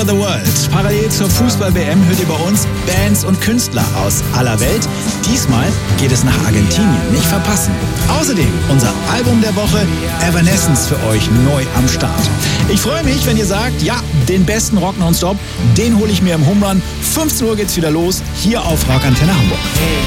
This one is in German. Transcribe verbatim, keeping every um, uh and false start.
over the world. Parallel zur Fußball-W M hört ihr bei uns Bands und Künstler aus aller Welt. Diesmal geht es nach Argentinien, nicht verpassen. Außerdem unser Album der Woche Evanescence für euch neu am Start. Ich freue mich, wenn ihr sagt, ja, den besten Rock nonstop, den hole ich mir im Home Run. fünfzehn Uhr geht's wieder los, hier auf Rock Antenne Hamburg.